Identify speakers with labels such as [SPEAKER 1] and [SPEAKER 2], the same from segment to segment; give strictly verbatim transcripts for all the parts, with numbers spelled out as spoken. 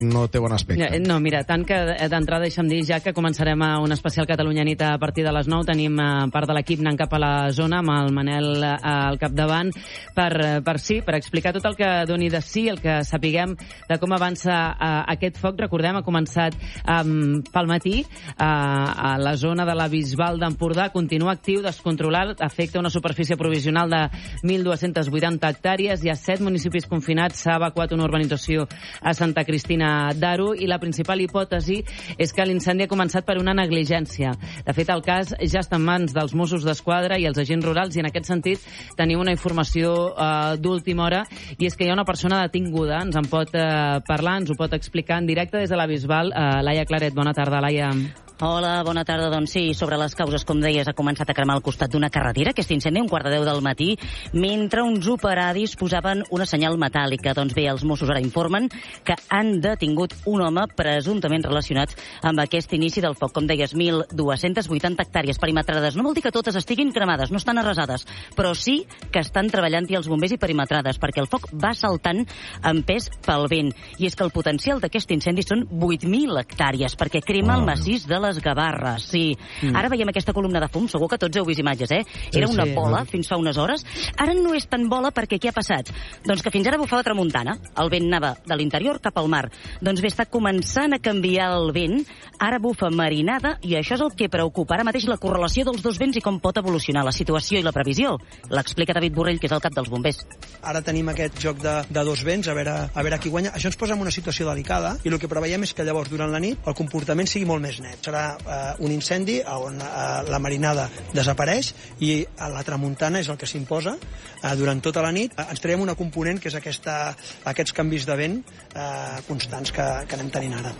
[SPEAKER 1] no té bon aspecte.
[SPEAKER 2] No, mira, tant que d'entrada deixa'm dir ja que començarem a un especial Catalunya nit a partir de les nou. Tenim part de l'equip anant cap a la zona amb el Manel al capdavant per, per sí, per explicar tot el que doni de sí, el que sapiguem de com avança uh, aquest foc. Recordem, ha començat um, pel matí uh, a la zona de la Bisbal d'Empordà, continua actiu, descontrolat, afecta una superfície provisional de mil dues-centes vuitanta hectàrees, hi ha set municipis confinats, s'ha evacuat una urbanització a Santa Cristina d'Aro i la principal hipòtesi és que l'incendi ha començat per una negligència. De fet, el cas ja està en mans dels Mossos d'Esquadra i els agents rurals, i en aquest sentit tenim una informació uh, d'última hora, i és que hi ha una persona detinguda. Ens en pot uh, parlar, ens ho pot explicar en directe des de la Bisbal. Uh, Laia Claret, bona tarda, Laia.
[SPEAKER 3] Hola, bona tarda. Doncs sí, sobre les causes, com deies, ha començat a cremar al costat d'una carretera aquest incendi un quart de deu del matí, mentre uns operaris posaven una senyal metàl·lica. Doncs bé, els Mossos ara informen que han detingut un home presumptament relacionat amb aquest inici del foc. Com deies, mil dues-centes vuitanta hectàrees perimetrades. No vol dir que totes estiguin cremades, no estan arrasades, però sí que estan treballant-hi els bombers i perimetrades, perquè el foc va saltant empès pel vent. I és que el potencial d'aquest incendi són vuit mil hectàrees, perquè crema el massís de les Gavarres, sí. Mm. Ara veiem aquesta columna de fum, segur que tots heu vist imatges, eh? Era
[SPEAKER 2] sí,
[SPEAKER 3] una
[SPEAKER 2] sí,
[SPEAKER 3] bola
[SPEAKER 2] no?
[SPEAKER 3] fins fa unes hores. Ara no és tan bola perquè què ha passat? Doncs que fins ara bufava tramuntana. El vent anava de l'interior cap al mar. Doncs bé, està començant a canviar el vent. Ara bufa marinada i això és el que preocupa. Ara mateix la correlació dels dos vents i com pot evolucionar la situació i la previsió. L'explica David Borrell, que és el cap dels bombers.
[SPEAKER 4] Ara tenim aquest joc de, de dos vents, a veure, a veure qui guanya. Això ens posa en una situació delicada i el que preveiem és que llavors durant la nit el comportament sigui molt més net. Serà Uh, un incendi on uh, la marinada desapareix i uh, la tramuntana és el que s'imposa uh, durant tota la nit. Uh, ens traiem una component que és aquesta, aquests canvis de vent uh, constants que, que anem tenint ara.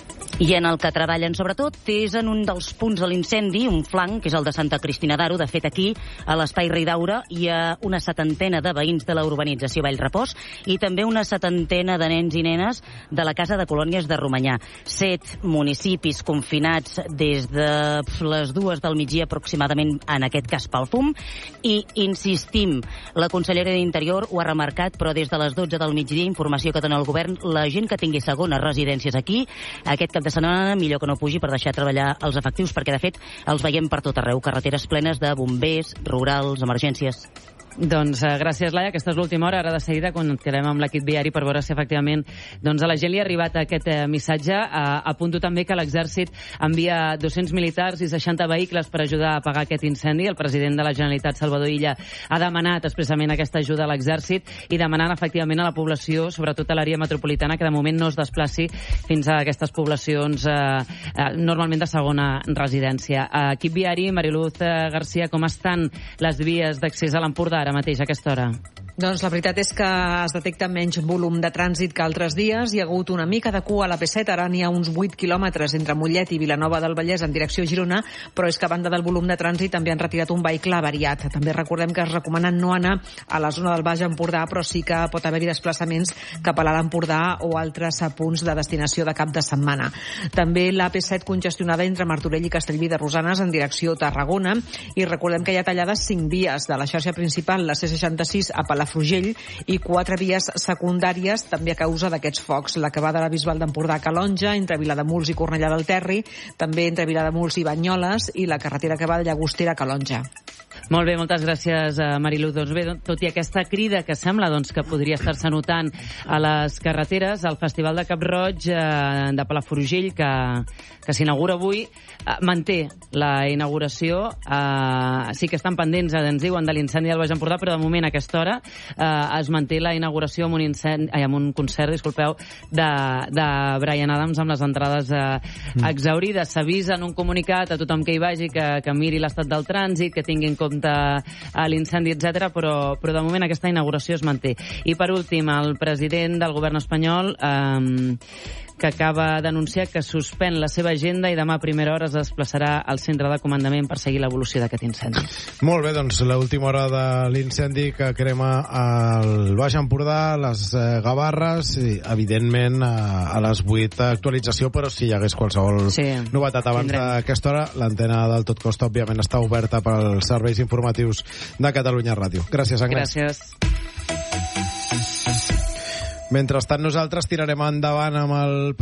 [SPEAKER 3] I en el que treballen sobretot és en un dels punts de l'incendi, un flanc, que és el de Santa Cristina d'Aro. De fet, aquí, a l'Espai Ridaura, hi ha una setantena de veïns de la urbanització Vallrepòs i també una setantena de nens i nenes de la Casa de Colònies de Romanyà. Set municipis confinats des de les dues del migdia aproximadament, en aquest cas pel fum, i insistim, la consellera d'Interior ho ha remarcat, però des de les dotze del migdia, informació que dona el govern, la gent que tingui segones residències aquí, aquest cap de setmana millor que no pugi per deixar treballar els efectius, perquè de fet els veiem per tot arreu, carreteres plenes de bombers, rurals, emergències.
[SPEAKER 2] Doncs uh, gràcies, Laia. Aquesta és l'última hora. Ara de seguida, quan quedem amb l'equip viari per veure si efectivament doncs, a la gent li ha arribat aquest uh, missatge. Uh, apunto també que l'Exèrcit envia dos-cents militars i seixanta vehicles per ajudar a apagar aquest incendi. El president de la Generalitat, Salvador Illa, ha demanat expressament aquesta ajuda a l'Exèrcit i demanant efectivament a la població, sobretot a l'àrea metropolitana, que de moment no es desplaci fins a aquestes poblacions uh, uh, normalment de segona residència. Uh, equip viari, Mariluz uh, Garcia, com estan les vies d'accés a l'Empordà ara mateix a aquesta hora?
[SPEAKER 5] Doncs la veritat és que es detecta menys volum de trànsit que altres dies. Hi ha hagut una mica de cua a l'A P set, ara n'hi ha uns vuit quilòmetres entre Mollet i Vilanova del Vallès en direcció a Girona, però és que a banda del volum de trànsit també han retirat un vehicle avariat. També recordem que es recomana no anar a la zona del Baix Empordà, però sí que pot haver-hi desplaçaments cap a l'Alt Empordà o altres punts de destinació de cap de setmana. També l'A P set congestionada entre Martorell i Castellví de Rosanes en direcció a Tarragona, i recordem que hi ha tallades cinc vies de la xarxa principal, la C seixanta-sis a Palafrugell, i quatre vies secundàries també a causa d'aquests focs. La que va de la Bisbal d'Empordà a Calonja, entre Vilademuls i Cornellà del Terri, també entre Vilademuls i Banyoles, i la carretera que va de Llagostera a Calonja.
[SPEAKER 2] Molt bé, moltes gràcies, Mariluz. Doncs bé, tot i aquesta crida que sembla doncs, que podria estar-se notant a les carreteres, el Festival de Cap-roig eh, de Palafrugell, que, que s'inaugura avui, eh, manté la inauguració. Eh, sí que estan pendents, eh, ens diuen, de l'incendi del Baix Empordà, però de moment a aquesta hora eh, es manté la inauguració amb un, incendi, ai, amb un concert, disculpeu, de, de Bryan Adams amb les entrades eh, exaurides. S'avisa en un comunicat a tothom que hi vagi que, que miri l'estat del trànsit, que tingui en compte a l'incendi, etcètera, però, però de moment aquesta inauguració es manté. I per últim, el president del govern espanyol eh, que acaba d'anunciar que suspèn la seva agenda i demà a primera hora es desplaçarà al centre de comandament per seguir l'evolució d'aquest incendi.
[SPEAKER 1] Molt bé, doncs l'última hora de l'incendi que crema al Baix Empordà, les eh, Gavarres, i evidentment a, a les vuit actualització, però si hi hagués qualsevol sí, novetat abans d'aquesta hora, l'antena del Tot Costa òbviament està oberta pels serveis informatius de Catalunya Ràdio. Gràcies, Anglès.
[SPEAKER 2] Gràcies.
[SPEAKER 1] Mentrestant, nosaltres tirarem endavant amb el